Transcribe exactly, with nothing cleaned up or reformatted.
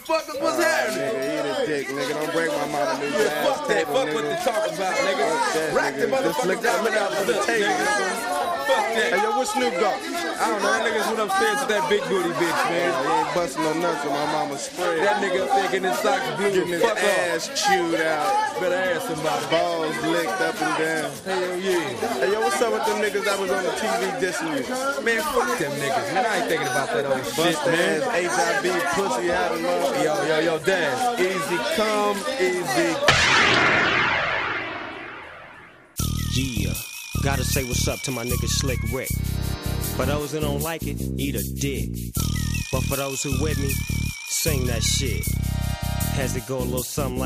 motherfuckers, what's happening? Nigga, eat a dick, nigga. Don't break my mama new Yeah, glass fuck that. table, Fuck nigga. what they talk about, nigga. That, Rack the nigga. Just motherfuckers lick down that without on the the table, nigga. Fuck that. Hey, yo, where Snoop go? I don't know. That niggas went upstairs with that big booty bitch, man. Yeah, he ain't busting no nuts with my mama's spray. That nigga up there getting his socks blue. Getting his Fuck ass off. chewed out. Better ask somebody. Balls licked up and down. Hell yeah. Hey, yo, what's up with them niggas that was on the T V dissing you? Man, fuck them niggas, man. I ain't thinking about that old shit, Bust man. ass, H I V, pussy out of mother. Yo, yo, yo, Daz. Easy come, easy. Yeah, gotta say what's up to my nigga Slick Rick. For those who don't like it, eat a dick. But for those who with me, sing that shit. Has it go a little something like